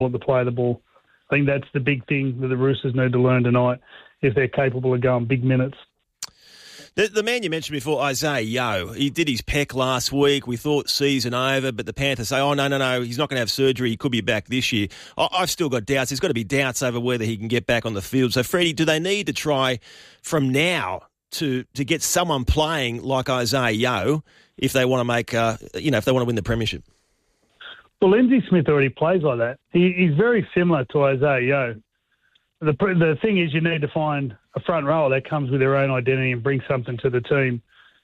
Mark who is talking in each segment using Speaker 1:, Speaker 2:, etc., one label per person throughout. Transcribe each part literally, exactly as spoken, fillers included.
Speaker 1: want to play the ball. I think that's the big thing that the Roosters need to learn tonight if they're capable of going big minutes.
Speaker 2: The, the man you mentioned before, Isaiah Yeo, he did his pec last week. We thought season over, but the Panthers say, oh, no, no, no, he's not going to have surgery. He could be back this year. I, I've still got doubts. There's got to be doubts over whether he can get back on the field. So, Freddie, do they need to try from now to to get someone playing like Isaiah Yeo if they want to make, uh, you know, if they want to win the premiership?
Speaker 1: Well, Lindsay Smith already plays like that. He, he's very similar to Isaiah Yeo. The the thing is, you need to find a front rower that comes with their own identity and brings something to the team.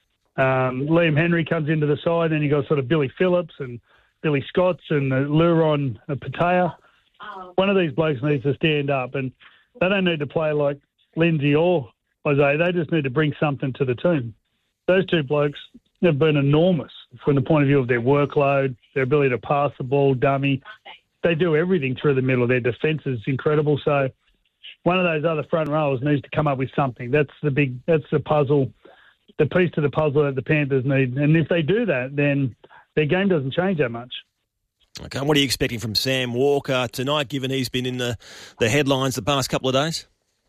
Speaker 1: Um, Liam Henry comes into the side, then you got sort of Billy Phillips and Billy Scotts and uh, Luron uh, Patea. One of these blokes needs to stand up, and they don't need to play like Lindsay or Isaiah. They just need to bring something to the team. Those two blokes have been enormous from the point of view of their workload, their ability to pass the ball, dummy. They do everything through the middle. Their defence is incredible. So one of those other front rowers needs to come up with something. That's the big, that's the puzzle, the piece to the puzzle that the Panthers need. And if they do that, then their game doesn't change that much.
Speaker 2: Okay, what are you expecting from Sam Walker tonight, given he's been in the, the headlines the past couple of days?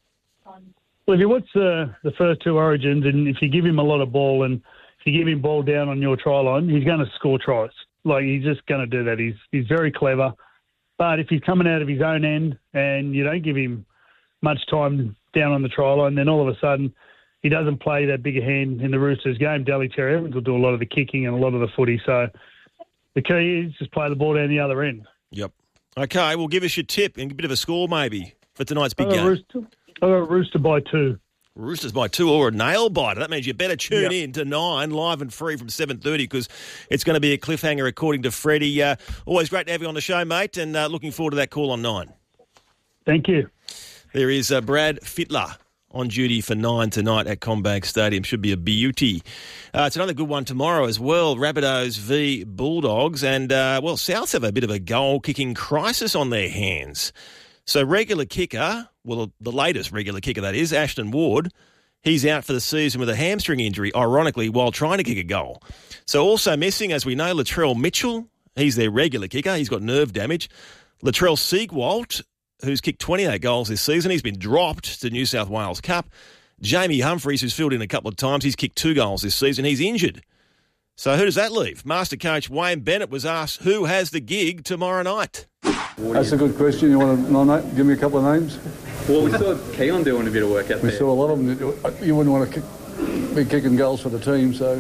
Speaker 1: Well, if you watch the, the first two Origins, and if you give him a lot of ball and if you give him ball down on your try line, he's going to score tries. Like, he's just going to do that. He's he's very clever. But if he's coming out of his own end and you don't give him much time down on the try line, then all of a sudden he doesn't play that big a hand in the Roosters game. Daly Cherry Evans will do a lot of the kicking and a lot of the footy. So the key is just play the ball down the other end.
Speaker 2: Yep. Okay, well, give us your tip and a bit of a score maybe for tonight's big
Speaker 1: I've got
Speaker 2: game.
Speaker 1: Rooster, I've got Rooster by two.
Speaker 2: Roosters by two or a nail biter. That means you better tune
Speaker 1: yep.
Speaker 2: in to nine, live and free from seven thirty, because it's going to be a cliffhanger according to Freddie. Uh, always great to have you on the show, mate, and uh, looking forward to that call on nine.
Speaker 1: Thank you.
Speaker 2: There is uh, Brad Fittler on duty for nine tonight at CommBank Stadium. Should be a beauty. Uh, it's another good one tomorrow as well. Rabbitohs v Bulldogs. And, uh, well, Souths have a bit of a goal-kicking crisis on their hands. So regular kicker, well, the latest regular kicker that is, Ashton Ward, he's out for the season with a hamstring injury, ironically, while trying to kick a goal. So also missing, as we know, Latrell Mitchell. He's their regular kicker. He's got nerve damage. Latrell Siegwalt, who's kicked twenty-eight goals this season. He's been dropped to New South Wales Cup. Jamie Humphries, who's filled in a couple of times, he's kicked two goals this season. He's injured. So who does that leave? Master coach Wayne Bennett was asked who has the gig tomorrow night.
Speaker 3: That's a good question. You want to nominate? Give me a couple of names.
Speaker 4: Well, we saw Keon doing a bit of work out
Speaker 3: we
Speaker 4: there.
Speaker 3: We saw a lot of them. You wouldn't want to kick, be kicking goals for the team, so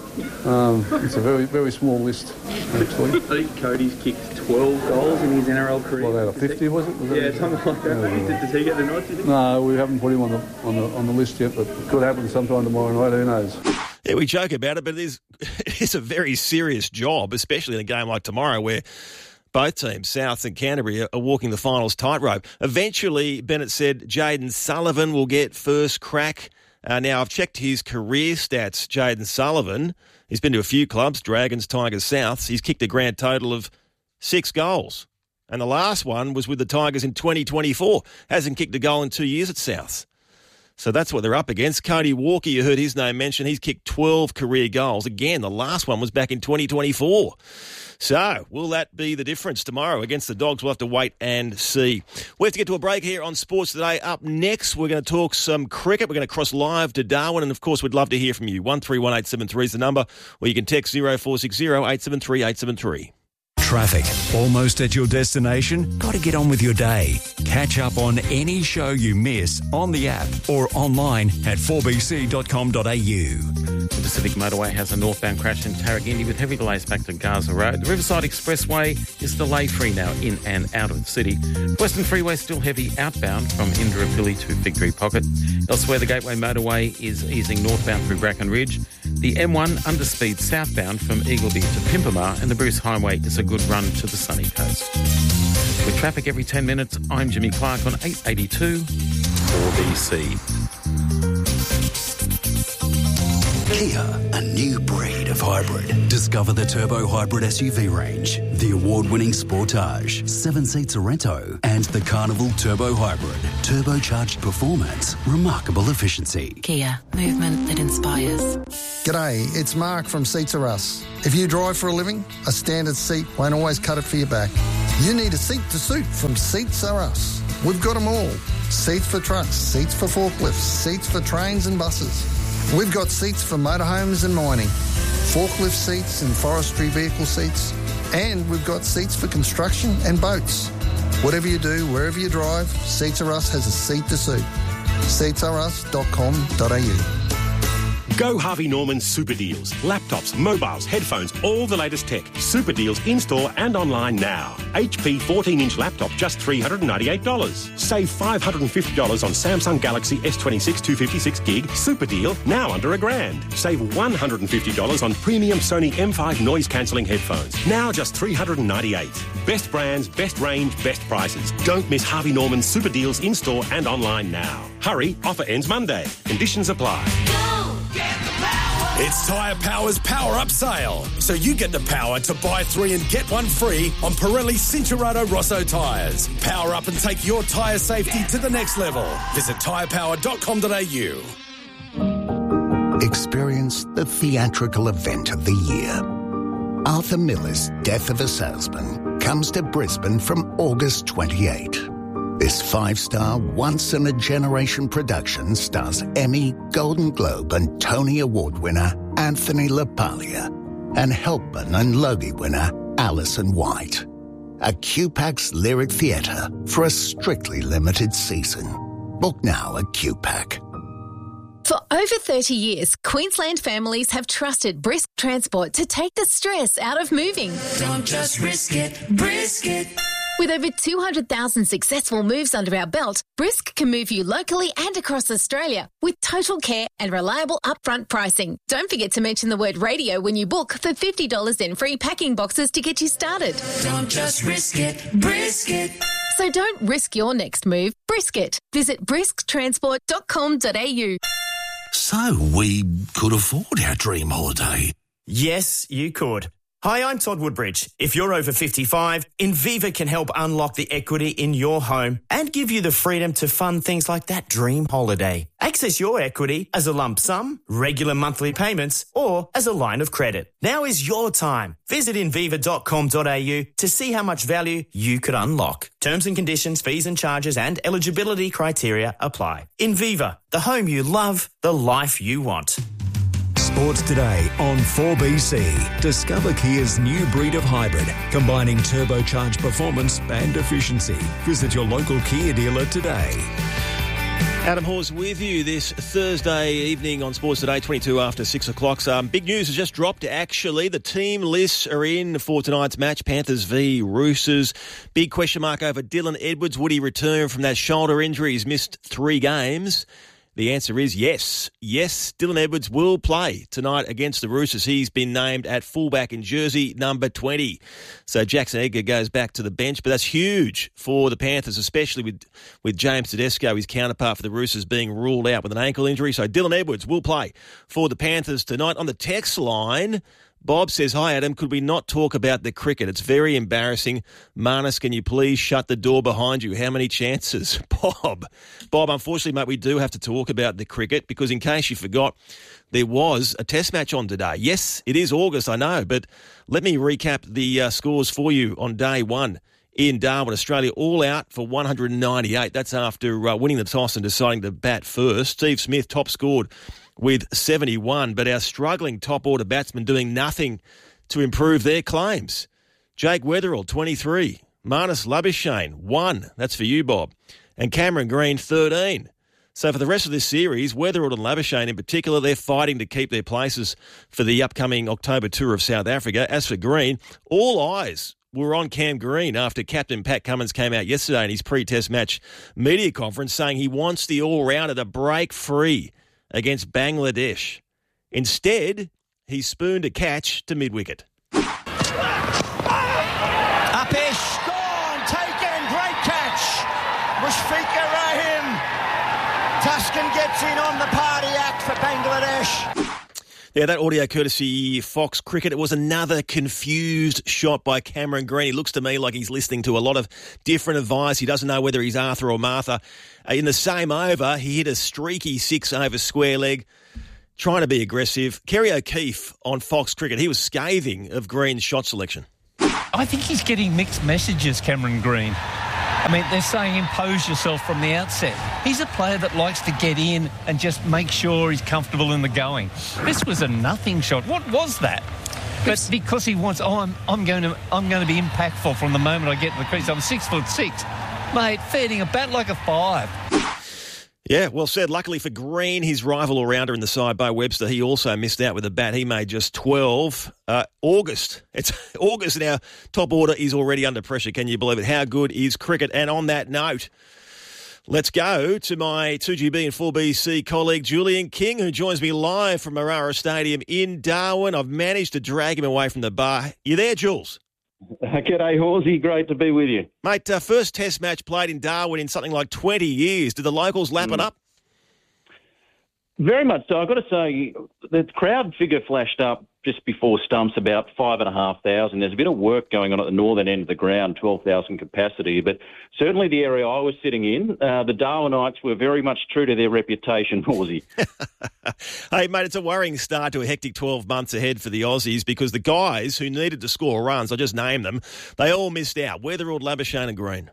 Speaker 3: um, it's a very, very small list, actually.
Speaker 4: I think Cody's kicked twelve goals in his N R L career.
Speaker 3: What, out of fifty, was it? Was
Speaker 4: yeah,
Speaker 3: it?
Speaker 4: something like that. Yeah. Does he get the nod, do you think?
Speaker 3: No, we haven't put him on the, on the on the list yet, but it could happen sometime tomorrow night, who knows?
Speaker 2: Yeah, we joke about it, but it is, it is a very serious job, especially in a game like tomorrow where both teams, Souths and Canterbury, are walking the finals tightrope. Eventually, Bennett said Jayden Sullivan will get first crack. Uh, now, I've checked his career stats, Jayden Sullivan. He's been to a few clubs, Dragons, Tigers, Souths. He's kicked a grand total of six goals. And the last one was with the Tigers in twenty twenty-four. Hasn't kicked a goal in two years at Souths. So that's what they're up against. Cody Walker, you heard his name mentioned. He's kicked twelve career goals. Again, the last one was back in twenty twenty-four. So, will that be the difference tomorrow against the Dogs? We'll have to wait and see. We have to get to a break here on Sports Today. Up next, we're going to talk some cricket. We're going to cross live to Darwin, and of course, we'd love to hear from you. one three one eight seven three is the number, or you can text zero four six zero eight seven three eight seven three.
Speaker 5: Traffic. Almost at your destination? Got to get on with your day. Catch up on any show you miss on the app or online at four b c dot com dot a u.
Speaker 6: The Pacific Motorway has a northbound crash in Tarragindi with heavy delays back to Gaza Road. The Riverside Expressway is delay-free now in and out of the city. Western Freeway still heavy outbound from Indooroopilly to Victory Pocket. Elsewhere, the Gateway Motorway is easing northbound through Bracken Ridge. The M one underspeed southbound from Eagleby to Pimpamar, and the Bruce Highway is a good run to the sunny coast. With traffic every ten minutes, I'm Jimmy Clark on eight eighty-two four B C.
Speaker 7: Kia, a new breed of hybrid. Discover the Turbo Hybrid S U V range, the award-winning Sportage, seven-seat Sorento, and the Carnival Turbo Hybrid. Turbocharged performance, remarkable efficiency.
Speaker 8: Kia, movement that inspires.
Speaker 9: G'day, it's Mark from Seats R Us. If you drive for a living, a standard seat won't always cut it for your back. You need a seat to suit from Seats Are Us. We've got them all. Seats for trucks, seats for forklifts, seats for trains and buses. We've got seats for motorhomes and mining, forklift seats and forestry vehicle seats, and we've got seats for construction and boats. Whatever you do, wherever you drive, Seats Are Us has a seat to suit. seats are us dot com dot a u.
Speaker 10: Go Harvey Norman Super Deals. Laptops, mobiles, headphones, all the latest tech. Super Deals in-store and online now. H P fourteen-inch laptop, just three hundred ninety-eight dollars. Save five hundred fifty dollars on Samsung Galaxy S twenty-six two fifty-six gig. Super deal, now under a grand. Save one hundred fifty dollars on premium Sony M five noise-cancelling headphones. Now just three hundred ninety-eight dollars. Best brands, best range, best prices. Don't miss Harvey Norman Super Deals in-store and online now. Hurry, offer ends Monday. Conditions apply.
Speaker 11: It's Tyre Power's Power Up sale. So you get the power to buy three and get one free on Pirelli Cincherato Rosso tyres. Power up and take your tyre safety to the next level. Visit tyre power dot com dot a u.
Speaker 12: Experience the theatrical event of the year. Arthur Miller's Death of a Salesman comes to Brisbane from August twenty-eighth. This five-star, once-in-a-generation production stars Emmy, Golden Globe and Tony Award winner Anthony LaPaglia and Helpman and Logie winner Alison White. A Q PAC's Lyric Theatre for a strictly limited season. Book now at Q PAC.
Speaker 13: For over thirty years, Queensland families have trusted Brisk Transport to take the stress out of moving.
Speaker 14: Don't just risk it, brisk it.
Speaker 13: With over two hundred thousand successful moves under our belt, Brisk can move you locally and across Australia with total care and reliable upfront pricing. Don't forget to mention the word radio when you book for fifty dollars in free packing boxes to get you started.
Speaker 14: Don't just risk it, brisk it.
Speaker 13: So don't risk your next move, brisk it. Visit brisk transport dot com dot a u.
Speaker 15: So we could afford our dream holiday.
Speaker 16: Yes, you could. Hi, I'm Todd Woodbridge. If you're over fifty-five, Inviva can help unlock the equity in your home and give you the freedom to fund things like that dream holiday. Access your equity as a lump sum, regular monthly payments, or as a line of credit. Now is your time. Visit inviva dot com dot a u to see how much value you could unlock. Terms and conditions, fees and charges and eligibility criteria apply. Inviva, the home you love, the life you want.
Speaker 5: Sports Today on four B C. Discover Kia's new breed of hybrid, combining turbocharged performance and efficiency. Visit your local Kia dealer today.
Speaker 2: Adam Hawes with you this Thursday evening on Sports Today, twenty-two after six o'clock. Um, big news has just dropped, actually. The team lists are in for tonight's match, Panthers v Roosters. Big question mark over Dylan Edwards. Would he return from that shoulder injury? He's missed three games. The answer is yes. Yes, Dylan Edwards will play tonight against the Roosters. He's been named at fullback in jersey number twenty. So Jackson Edgar goes back to the bench, but that's huge for the Panthers, especially with, with James Tedesco, his counterpart for the Roosters, being ruled out with an ankle injury. So Dylan Edwards will play for the Panthers tonight. On the text line, Bob says, hi, Adam, could we not talk about the cricket? It's very embarrassing. Marnus, can you please shut the door behind you? How many chances? Bob, Bob, unfortunately, mate, we do have to talk about the cricket because in case you forgot, there was a test match on today. Yes, it is August, I know, but let me recap the uh, scores for you on day one. In Darwin, Australia, all out for one hundred ninety-eight. That's after uh, winning the toss and deciding to bat first. Steve Smith top scored with seventy-one, but our struggling top-order batsmen doing nothing to improve their claims. Jake Weatherall, twenty-three. Marnus Labuschagne, one. That's for you, Bob. And Cameron Green, thirteen. So for the rest of this series, Weatherall and Labuschagne in particular, they're fighting to keep their places for the upcoming October tour of South Africa. As for Green, all eyes were on Cam Green after Captain Pat Cummins came out yesterday in his pre-test match media conference saying he wants the all-rounder to break free against Bangladesh. Instead, he spooned a catch to mid-wicket.
Speaker 17: Upish, gone, taken, great catch. Mushfiqur Rahim. Tuscan gets in on the party act for Bangladesh.
Speaker 2: Yeah, that audio courtesy Fox Cricket. It was another confused shot by Cameron Green. He looks to me like he's listening to a lot of different advice. He doesn't know whether he's Arthur or Martha. In the same over, he hit a streaky six over square leg, trying to be aggressive. Kerry O'Keefe on Fox Cricket, he was scathing of Green's shot selection.
Speaker 18: I think he's getting mixed messages, Cameron Green. I mean, they're saying impose yourself from the outset. He's a player that likes to get in and just make sure he's comfortable in the going. This was a nothing shot. What was that? But because he wants, oh, I'm, I'm going to, I'm going to be impactful from the moment I get to the crease. I'm six foot six, mate, feeding a bat like a five.
Speaker 2: Yeah, well said. Luckily for Green, his rival all-rounder in the side, Bo Webster, he also missed out with a bat. He made just twelve. Uh, August. It's August now. Top order is already under pressure. Can you believe it? How good is cricket? And on that note, let's go to my two G B and four B C colleague, Julian King, who joins me live from Marara Stadium in Darwin. I've managed to drag him away from the bar. You there, Jules?
Speaker 19: G'day, Horsey. Great to be with you.
Speaker 2: Mate, uh, first test match played in Darwin in something like twenty years. Did the locals lap mm. it up?
Speaker 19: Very much so. I've got to say, the crowd figure flashed up just before stumps, about five and a half thousand. There's a bit of work going on at the northern end of the ground, twelve thousand capacity. But certainly the area I was sitting in, uh, the Darwinites were very much true to their reputation, Horsey.
Speaker 2: Hey, mate, it's a worrying start to a hectic twelve months ahead for the Aussies because the guys who needed to score runs, I just named them, they all missed out. Weatherald, Labuschagne and Green.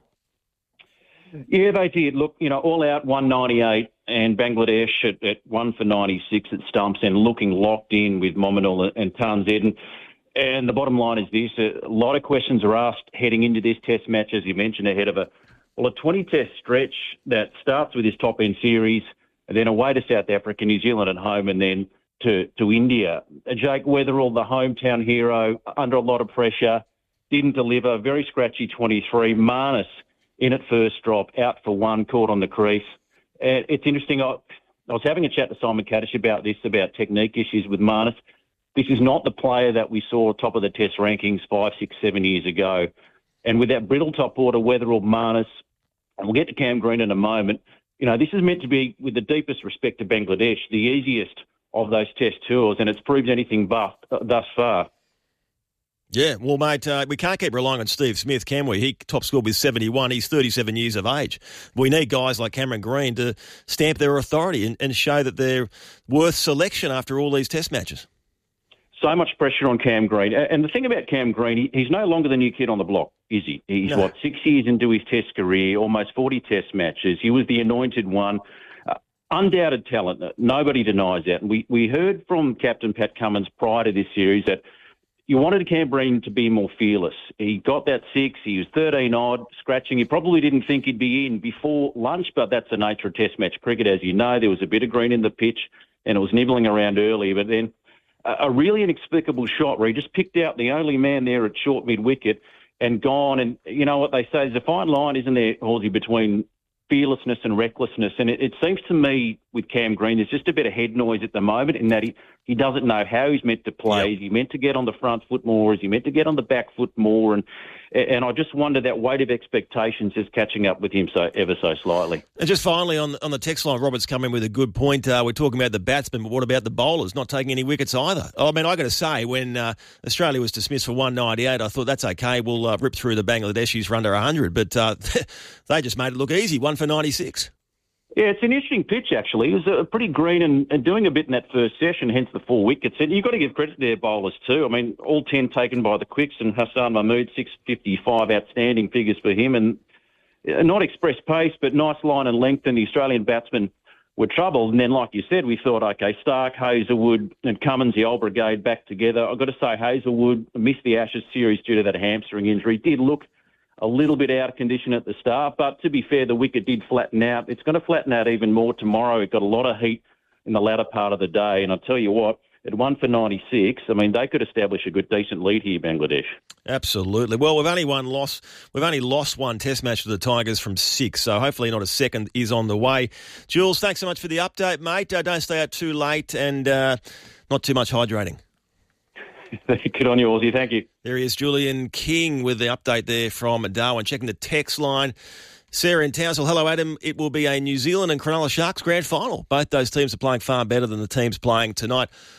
Speaker 19: Yeah, they did. Look, you know, all out one ninety-eight and Bangladesh at, at one for ninety-six at stumps and looking locked in with Mominul and Tanzed. And the bottom line is this, a lot of questions are asked heading into this test match, as you mentioned, ahead of a, well, a twenty-test stretch that starts with this top-end series and then away to South Africa, New Zealand at home and then to, to India. Jake Weatherall, the hometown hero, under a lot of pressure, didn't deliver, very scratchy twenty-three. Marnus in at first drop, out for one, caught on the crease. Uh, it's interesting, I, I was having a chat to Simon Kaddish about this, about technique issues with Marnus. This is not the player that we saw top of the test rankings five, six, seven years ago. And with that brittle top order, Weatherall, Marnus, and we'll get to Cam Green in a moment, you know, this is meant to be, with the deepest respect to Bangladesh, the easiest of those test tours, and it's proved anything but uh, thus far.
Speaker 2: Yeah, well, mate, uh, we can't keep relying on Steve Smith, can we? He top scored with seventy-one. He's thirty-seven years of age. We need guys like Cameron Green to stamp their authority and, and show that they're worth selection after all these test matches.
Speaker 19: So much pressure on Cam Green. And the thing about Cam Green, he, he's no longer the new kid on the block, is he? He's, no. what, six years into his test career, almost forty test matches. He was the anointed one. Uh, undoubted talent. Nobody denies that. And we, we heard from Captain Pat Cummins prior to this series that you wanted Cam Green to be more fearless. He got that six. He was thirteen odd, scratching. He probably didn't think he'd be in before lunch, but that's the nature of test match cricket. As you know, there was a bit of green in the pitch and it was nibbling around early. But then a, a really inexplicable shot where he just picked out the only man there at short mid-wicket and gone. And you know what they say, there's a fine line, isn't there, Halsey, between fearlessness and recklessness. And it, it seems to me with Cam Green, there's just a bit of head noise at the moment in that he, he doesn't know how he's meant to play. Yep. Is he meant to get on the front foot more? Is he meant to get on the back foot more? And and I just wonder that weight of expectations is catching up with him so ever so slightly.
Speaker 2: And just finally on, on the text line, Robert's come in with a good point. Uh, we're talking about the batsmen, but what about the bowlers not taking any wickets either? I mean, I got to say, when uh, Australia was dismissed for one ninety-eight, I thought that's okay. We'll uh, rip through the Bangladeshis for under one hundred. But uh, they just made it look easy, one for ninety-six.
Speaker 19: Yeah, it's an interesting pitch, actually. It was uh, pretty green and, and doing a bit in that first session, hence the four wickets. And you've got to give credit to their bowlers too. I mean, all ten taken by the Quicks, and Hassan Mahmood, six fifty-five, outstanding figures for him. And uh, not express pace, but nice line and length, and the Australian batsmen were troubled. And then, like you said, we thought, OK, Stark, Hazlewood and Cummins, the old brigade, back together. I've got to say, Hazlewood missed the Ashes series due to that hamstring injury. Did look a little bit out of condition at the start, but to be fair, the wicket did flatten out. It's going to flatten out even more tomorrow. It got a lot of heat in the latter part of the day, and I'll tell you what, at one for ninety-six, I mean, they could establish a good, decent lead here, Bangladesh.
Speaker 2: Absolutely. Well, we've only one loss. We've only lost one test match for the Tigers from six, so hopefully not a second is on the way. Jules, thanks so much for the update, mate. Uh, don't stay out too late and uh, not too much hydrating.
Speaker 19: Good on you, Aussie. Thank you.
Speaker 2: There he is, Julian King, with the update there from Darwin. Checking the text line. Sarah in Townsville. Hello, Adam. It will be a New Zealand and Cronulla Sharks grand final. Both those teams are playing far better than the teams playing tonight.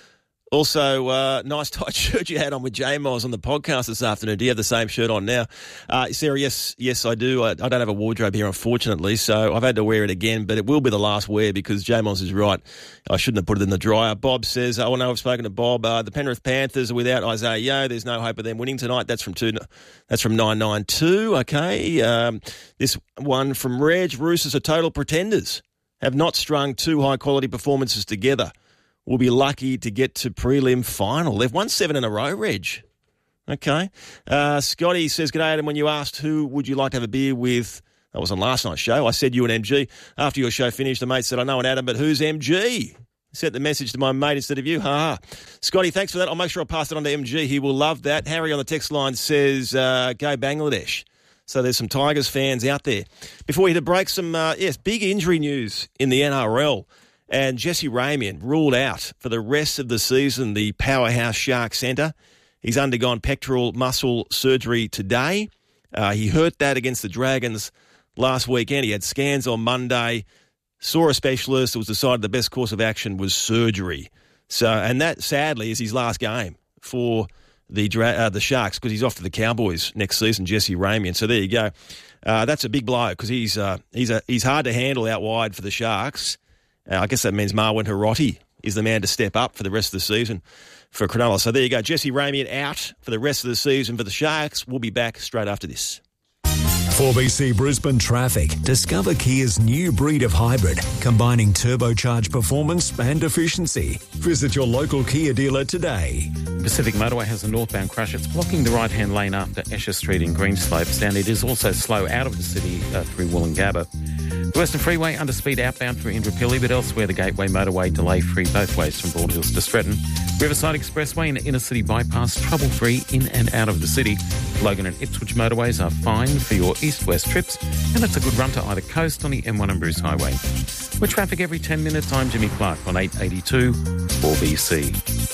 Speaker 2: Also, uh, nice tight shirt you had on with J-Miles on the podcast this afternoon. Do you have the same shirt on now? Uh, Sarah, yes, yes, I do. I, I don't have a wardrobe here, unfortunately, so I've had to wear it again, but it will be the last wear because J-Miles is right. I shouldn't have put it in the dryer. Bob says, oh, no, I've spoken to Bob. Uh, the Penrith Panthers are without Isaiah Yeo. There's no hope of them winning tonight. That's from two. That's from nine nine two, okay. Um, this one from Reg. Roosters are total pretenders. Have not strung two high-quality performances together. Will be lucky to get to prelim final. They've won seven in a row, Reg. Okay. Uh, Scotty says, g'day, Adam. When you asked who would you like to have a beer with, that was on last night's show, I said you and M G. After your show finished, the mate said, I know an Adam, but who's M G? Sent the message to my mate instead of you. Ha ha. Scotty, thanks for that. I'll make sure I pass it on to M G. He will love that. Harry on the text line says, uh, go Bangladesh. So there's some Tigers fans out there. Before we hit a break, some, uh, yes, big injury news in the N R L. And Jesse Ramian ruled out for the rest of the season, the powerhouse Shark centre. He's undergone pectoral muscle surgery today. Uh, he hurt that against the Dragons last weekend. He had scans on Monday, saw a specialist. It was decided the best course of action was surgery. So, and that, sadly, is his last game for the dra- uh, the Sharks because he's off to the Cowboys next season, Jesse Ramian. So there you go. Uh, that's a big blow because he's, uh, he's, a, he's hard to handle out wide for the Sharks. Uh, I guess that means Marwan Hiroti is the man to step up for the rest of the season for Cronulla. So there you go. Jesse Ramian out for the rest of the season for the Sharks. We'll be back straight after this.
Speaker 5: four B C Brisbane Traffic. Discover Kia's new breed of hybrid, combining turbocharged performance and efficiency. Visit your local Kia dealer today.
Speaker 6: Pacific Motorway has a northbound crash. It's blocking the right-hand lane after Esher Street in Greenslopes, and it is also slow out of the city uh, through Wollongabba. The Western Freeway under speed outbound through Indooroopilly, but elsewhere the Gateway Motorway delay-free both ways from Bald Hills to Stretton. Riverside Expressway and Inner City Bypass trouble-free in and out of the city. Logan and Ipswich motorways are fine for your east-west trips, and it's a good run to either coast on the M one and Bruce Highway. With traffic every ten minutes, I'm Jimmy Clark on eight eighty-two four B C.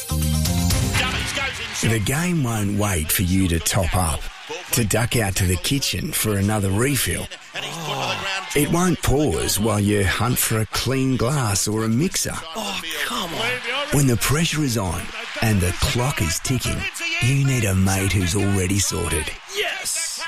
Speaker 20: The game won't wait for you to top up, to duck out to the kitchen for another refill. It won't pause while you hunt for a clean glass or a mixer.
Speaker 14: Oh, come on.
Speaker 20: When the pressure is on and the clock is ticking, you need a mate who's already sorted.
Speaker 14: Yes!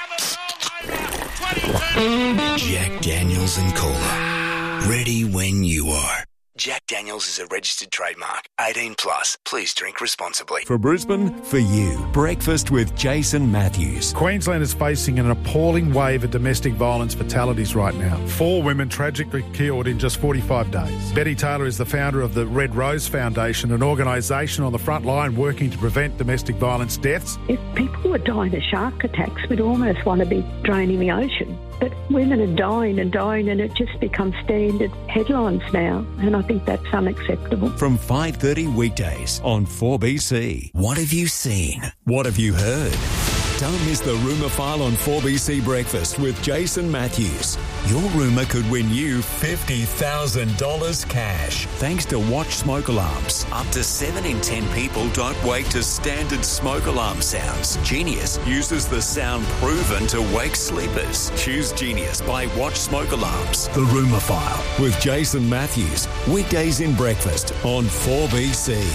Speaker 20: Jack Daniels and Cola. Ready when you are. Jack Daniels is a registered trademark. eighteen plus. Please drink responsibly.
Speaker 5: For Brisbane, for you. Breakfast with Jason Matthews.
Speaker 21: Queensland is facing an appalling wave of domestic violence fatalities right now. Four women tragically killed in just forty-five days. Betty Taylor is the founder of the Red Rose Foundation, an organisation on the front line working to prevent domestic violence deaths.
Speaker 22: If people were dying of shark attacks, we'd almost want to be draining the ocean. But women are dying and dying, and it just becomes standard headlines now, and I think that's unacceptable.
Speaker 5: From five thirty weekdays on four B C. What have you seen? What have you heard? Don't miss the Rumour File on four B C Breakfast with Jason Matthews. Your rumour could win you fifty thousand dollars cash. Thanks to Watch Smoke Alarms. Up to seven in ten people don't wake to standard smoke alarm sounds. Genius uses the sound proven to wake sleepers. Choose Genius by Watch Smoke Alarms. The Rumour File with Jason Matthews. Weekdays in breakfast on four B C.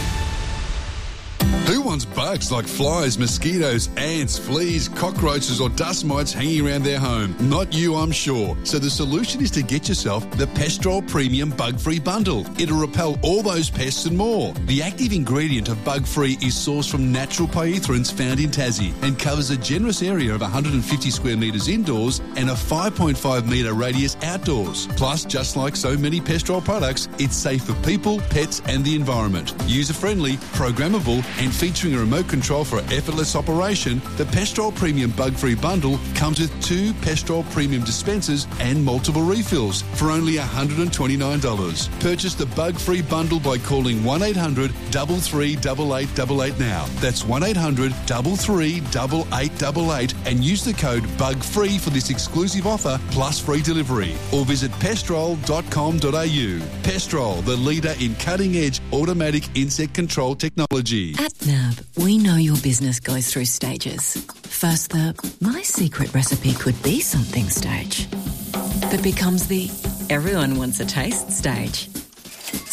Speaker 23: Who wants bugs like flies, mosquitoes, ants, fleas, cockroaches or dust mites hanging around their home? Not you, I'm sure. So the solution is to get yourself the Pestrol Premium Bug-Free Bundle. It'll repel all those pests and more. The active ingredient of Bug-Free is sourced from natural pyrethroids found in Tassie and covers a generous area of one hundred fifty square metres indoors and a five point five metre radius outdoors. Plus, just like so many Pestrol products, it's safe for people, pets and the environment. User-friendly, programmable and featuring a remote control for effortless operation, the Pestrol Premium Bug-Free Bundle comes with two Pestrol Premium dispensers and multiple refills for only one hundred twenty-nine dollars. Purchase the Bug-Free Bundle by calling one eight hundred three three eight eight eight eight now. That's one eight hundred three three eight eight eight eight and use the code BUGFREE for this exclusive offer plus free delivery. Or visit pestrol dot com dot a u. Pestrol, the leader in cutting-edge automatic insect control technology.
Speaker 8: At N A B, we know your business goes through stages. First, the my secret recipe could be something stage that becomes the everyone wants a taste stage.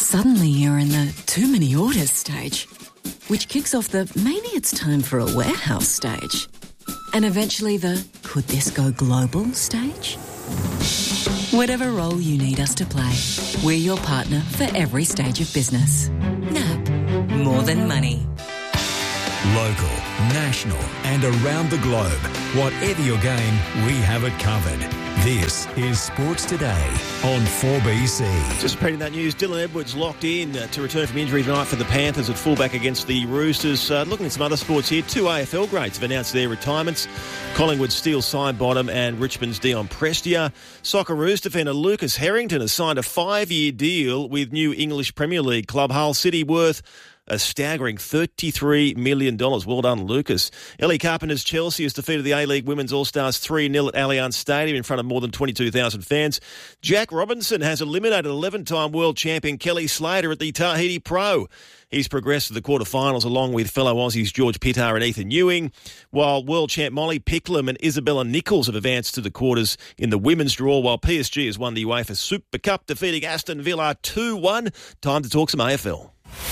Speaker 8: Suddenly you're in the too many orders stage, which kicks off the maybe it's time for a warehouse stage. And eventually the could this go global stage? Whatever role you need us to play, we're your partner for every stage of business. N A B, more than money.
Speaker 5: Local, national and around the globe. Whatever your game, we have it covered. This is Sports Today on four B C.
Speaker 2: Just repeating that news, Dylan Edwards locked in uh, to return from injury tonight for the Panthers at fullback against the Roosters. Uh, looking at some other sports here, two A F L greats have announced their retirements. Collingwood's Steele Sidebottom and Richmond's Dion Prestia. Socceroos defender Lucas Harrington has signed a five-year deal with new English Premier League club Hull City worth a staggering thirty-three million dollars. Well done, Lucas. Ellie Carpenter's Chelsea has defeated the A-League Women's All-Stars three nil at Allianz Stadium in front of more than twenty-two thousand fans. Jack Robinson has eliminated eleven-time world champion Kelly Slater at the Tahiti Pro. He's progressed to the quarterfinals along with fellow Aussies George Pittar and Ethan Ewing, while world champ Molly Picklum and Isabella Nichols have advanced to the quarters in the women's draw, while P S G has won the UEFA Super Cup, defeating Aston Villa two one. Time to talk some A F L.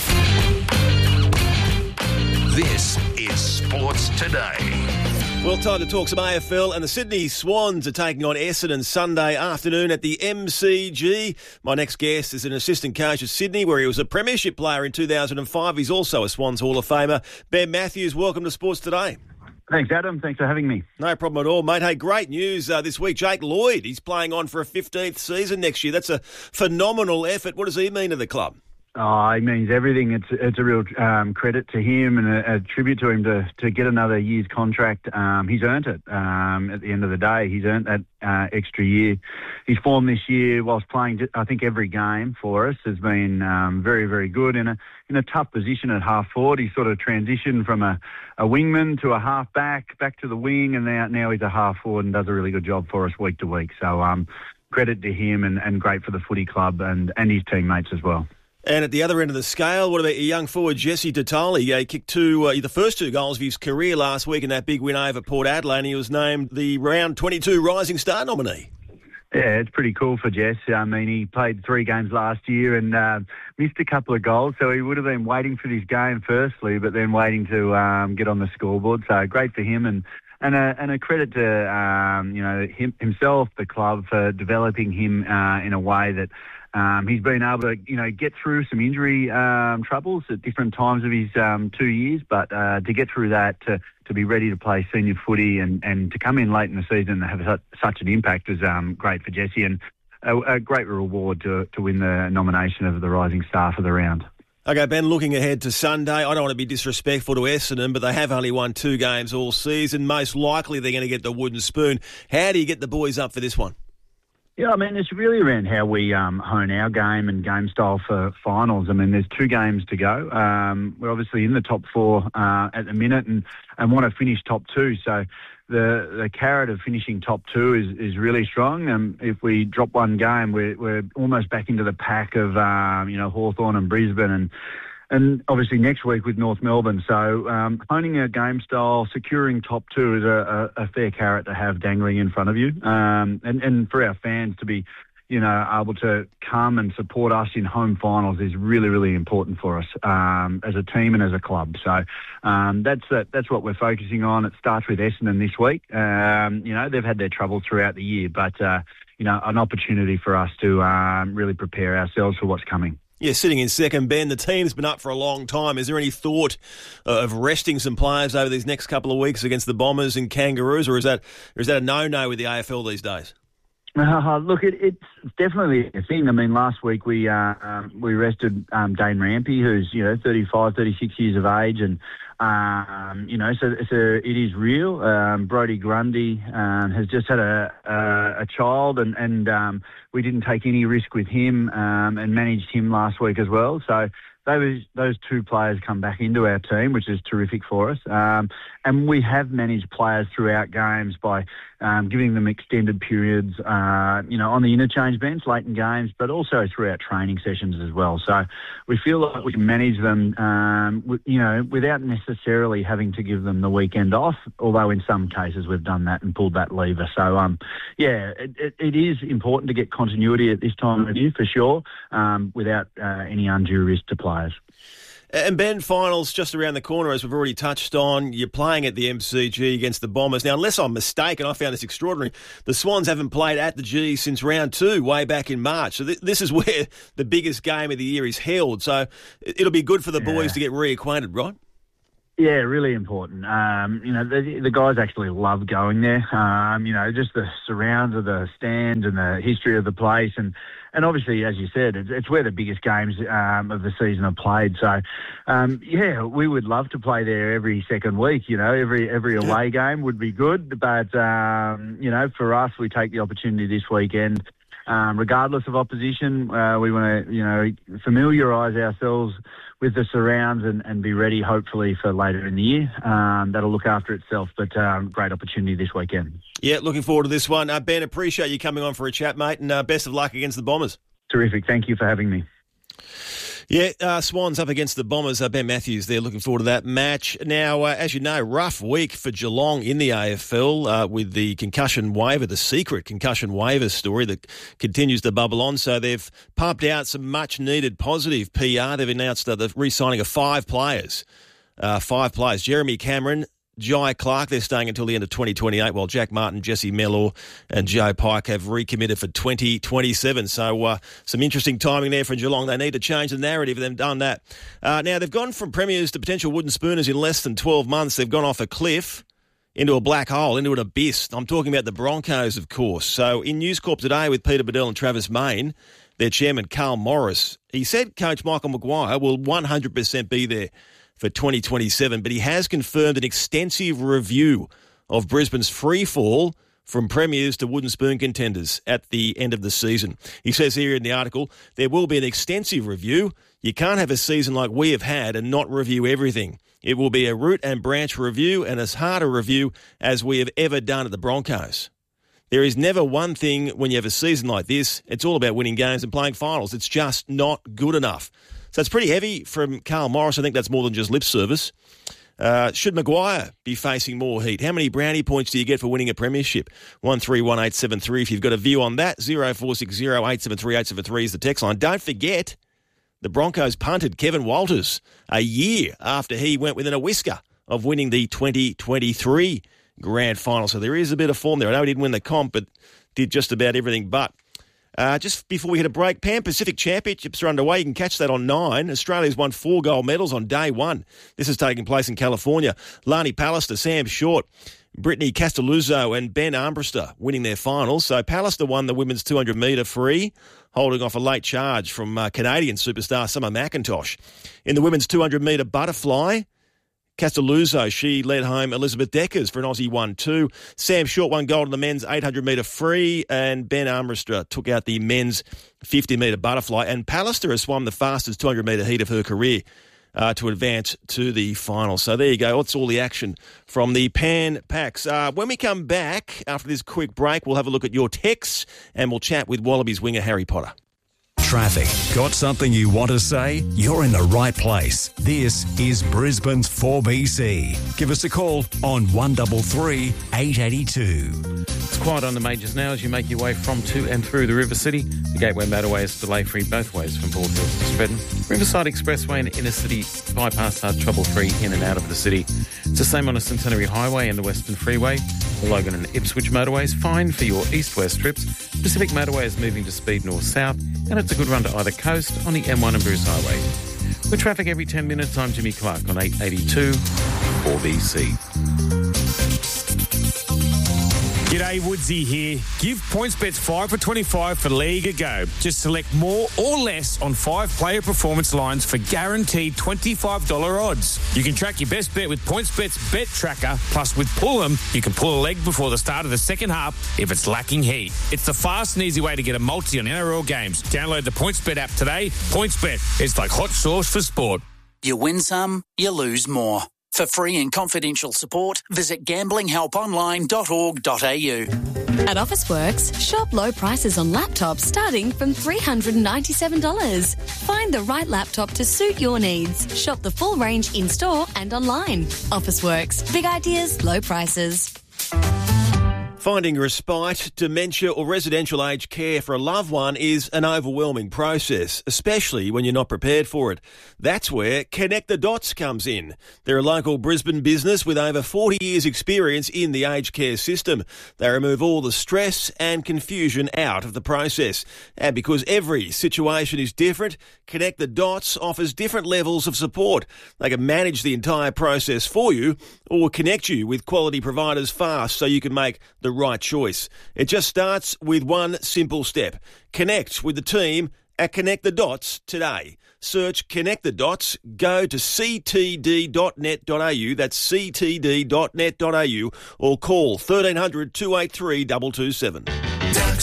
Speaker 15: This is Sports Today.
Speaker 2: Well, time to talk some A F L, and the Sydney Swans are taking on Essendon Sunday afternoon at the M C G. My next guest is an assistant coach at Sydney, where he was a premiership player in two thousand five. He's also a Swans Hall of Famer. Ben Matthews, welcome to Sports Today.
Speaker 1: Thanks, Adam. Thanks for having me.
Speaker 2: No problem at all, mate. Hey, great news uh, this week. Jake Lloyd, he's playing on for a fifteenth season next year. That's a phenomenal effort. What does he mean to the club?
Speaker 1: Oh, he means everything. It's it's a real um, credit to him and a, a tribute to him to, to get another year's contract. Um, he's earned it. Um, at the end of the day, he's earned that uh, extra year. His form this year, whilst playing, I think every game for us, has been um, very, very good. In a in a tough position at half forward, he sort of transitioned from a, a wingman to a half back, back to the wing, and now now he's a half forward and does a really good job for us week to week. So um, credit to him and, and great for the footy club and, and his teammates as well.
Speaker 2: And at the other end of the scale, what about your young forward, Jesse Tatali? He kicked two, uh, the first two goals of his career last week in that big win over Port Adelaide, and he was named the round twenty-two Rising Star nominee.
Speaker 1: Yeah, it's pretty cool for Jess. I mean, he played three games last year and uh, missed a couple of goals, so he would have been waiting for this game firstly, but then waiting to um, get on the scoreboard. So great for him, and and a, and a credit to um, you know him, himself, the club, for developing him uh, in a way that Um, he's been able to, you know, get through some injury um, troubles at different times of his um, two years, but uh, to get through that, to, to be ready to play senior footy and, and to come in late in the season and have such, such an impact is um, great for Jesse, and a, a great reward to, to win the nomination of the Rising Star for the round.
Speaker 2: Okay, Ben, looking ahead to Sunday, I don't want to be disrespectful to Essendon, but they have only won two games all season. Most likely they're going to get the wooden spoon. How do you get the boys up for this one?
Speaker 1: Yeah, I mean, it's really around how we um, hone our game and game style for finals. I mean, there's two games to go. Um, we're obviously in the top four uh, at the minute and, and want to finish top two. So the the carrot of finishing top two is, is really strong. And if we drop one game, we're, we're almost back into the pack of, um, you know, Hawthorn and Brisbane and And obviously next week with North Melbourne. So um, honing our game style, securing top two is a, a, a fair carrot to have dangling in front of you. Um, and, and for our fans to be, you know, able to come and support us in home finals is really, really important for us um, as a team and as a club. So um, that's uh, that's what we're focusing on. It starts with Essendon this week. Um, you know, they've had their troubles throughout the year, but, uh, you know, an opportunity for us to um, really prepare ourselves for what's coming.
Speaker 2: Yeah, sitting in second, Ben, the team's been up for a long time. Is there any thought uh, of resting some players over these next couple of weeks against the Bombers and Kangaroos, or is that or is that a no-no with the A F L these days?
Speaker 1: Uh, look, it, it's definitely a thing. I mean, last week we uh, um, we rested um, Dane Rampy, who's, you know, thirty-five, thirty-six years of age, and um, you know, so, so it is real. Um, Brodie Grundy um, has just had a a, a child, and and um, we didn't take any risk with him um, and managed him last week as well. So those those two players come back into our team, which is terrific for us. Um, and we have managed players throughout games by um, giving them extended periods, uh, you know, on the interchange bench late in games, but also throughout training sessions as well. So we feel like we can manage them, um, w- you know, without necessarily having to give them the weekend off, although in some cases we've done that and pulled that lever. So, um, yeah, it, it, it is important to get continuity at this time of year for sure, um, without uh, any undue risk to players.
Speaker 2: And Ben, finals just around the corner, as we've already touched on. You're playing at the M C G against the Bombers. Now, unless I'm mistaken, I found this extraordinary. The Swans haven't played at the G since round two, way back in March. So th- this is where the biggest game of the year is held. So it'll be good for the
Speaker 1: Yeah.
Speaker 2: boys to get reacquainted, right?
Speaker 1: Yeah, really important. Um, you know, the, the guys actually love going there. Um, you know, just the surrounds of the stand and the history of the place. And, and obviously, as you said, it's, it's where the biggest games um, of the season are played. So, um, yeah, we would love to play there every second week. You know, every every away game would be good. But, um, you know, for us, we take the opportunity this weekend. Um, regardless of opposition, uh, we want to, you know, familiarise ourselves with the surrounds and, and be ready, hopefully, for later in the year. Um, that'll look after itself, but um, great opportunity this weekend.
Speaker 2: Yeah, looking forward to this one. Uh, Ben, appreciate you coming on for a chat, mate, and uh, best of luck against the Bombers.
Speaker 1: Terrific. Thank you for having me.
Speaker 2: Yeah, uh, Swans up against the Bombers. Uh, Ben Matthews there, looking forward to that match. Now, uh, as you know, rough week for Geelong in the A F L uh, with the concussion waiver, the secret concussion waiver story that continues to bubble on. So they've pumped out some much-needed positive P R. They've announced uh, the re-signing of five players. Uh, five players. Jeremy Cameron, Jai Clark, they're staying until the end of twenty twenty-eight, while Jack Martin, Jesse Mellor and Joe Pike have recommitted for twenty twenty-seven. So uh, some interesting timing there for Geelong. They need to change the narrative. They've done that. Uh, now, they've gone from premiers to potential wooden spooners in less than twelve months. They've gone off a cliff into a black hole, into an abyss. I'm talking about the Broncos, of course. So in News Corp today with Peter Bedell and Travis Main, their chairman, Carl Morris, he said Coach Michael Maguire will one hundred percent be there for twenty twenty-seven, but he has confirmed an extensive review of Brisbane's free fall from premiers to wooden spoon contenders at the end of the season. He says here in the article, there will be an extensive review. You can't have a season like we have had and not review everything. It will be a root and branch review and as hard a review as we have ever done at the Broncos. There is never one thing when you have a season like this. It's all about winning games and playing finals. It's just not good enough. So it's pretty heavy from Carl Morris. I think that's more than just lip service. Uh, should Maguire be facing more heat? How many brownie points do you get for winning a premiership? one three one eight seven three. If you've got a view on that, zero four six zero eight seven three eight seven three is the text line. Don't forget, the Broncos punted Kevin Walters a year after he went within a whisker of winning the twenty twenty-three grand final. So there is a bit of form there. I know he didn't win the comp, but did just about everything but. Uh, just before we hit a break, Pan Pacific Championships are underway. You can catch that on nine. Australia's won four gold medals on day one. This is taking place in California. Lani Pallister, Sam Short, Brittany Castelluzzo and Ben Armbruster winning their finals. So Pallister won the women's two hundred metre free, holding off a late charge from uh, Canadian superstar Summer McIntosh. In the women's two hundred metre butterfly, Castelluzzo, she led home Elizabeth Deckers for an Aussie one two. Sam Short won gold in the men's eight hundred metre free, and Ben Armbruster took out the men's fifty metre butterfly. And Pallister has swum the fastest two hundred metre heat of her career uh, to advance to the final. So there you go. That's all the action from the Pan Pacs. Uh, when we come back after this quick break, we'll have a look at your texts and we'll chat with Wallabies winger Harry Potter.
Speaker 5: Traffic. Got something you want to say? You're in the right place. This is Brisbane's four B C. Give us a call on one three three, eight eight two.
Speaker 6: It's quiet on the majors now as you make your way from, to and through the River City. The Gateway Motorway is delay-free both ways from Bald Hills to Stretton. Riverside Expressway and Inner City bypass are trouble-free in and out of the city. It's the same on the Centenary Highway and the Western Freeway. The Logan and Ipswich Motorways fine for your east-west trips. Pacific Motorway is moving to speed north-south, and it's a good run to either coast on the M one and Bruce Highway. With traffic every ten minutes, I'm Jimmy Clark on eight eighty-two four B C.
Speaker 3: G'day, Woodsy here. Give PointsBets five for twenty-five for League a go. Just select more or less on five player performance lines for guaranteed twenty-five dollars odds. You can track your best bet with PointsBet's Bet Tracker. Plus, with Pull'em, you can pull a leg before the start of the second half if it's lacking heat. It's the fast and easy way to get a multi on N R L games. Download the PointsBet app today. PointsBet, it's like hot sauce for sport.
Speaker 4: You win some, you lose more. For free and confidential support, visit gambling help online dot org dot a u.
Speaker 7: At Officeworks, shop low prices on laptops starting from three hundred ninety-seven dollars. Find the right laptop to suit your needs. Shop the full range in-store and online. Officeworks. Big ideas, low prices.
Speaker 2: Finding respite, dementia or residential aged care for a loved one is an overwhelming process, especially when you're not prepared for it. That's where Connect the Dots comes in. They're a local Brisbane business with over forty years experience in the aged care system. They remove all the stress and confusion out of the process. And because every situation is different, Connect the Dots offers different levels of support. They can manage the entire process for you or connect you with quality providers fast so you can make the right choice. It just starts with one simple step. Connect with the team at Connect the Dots today. Search Connect the Dots, go to c t d dot net dot a u, that's c t d dot net dot a u, or call thirteen hundred, two eight three, two two seven.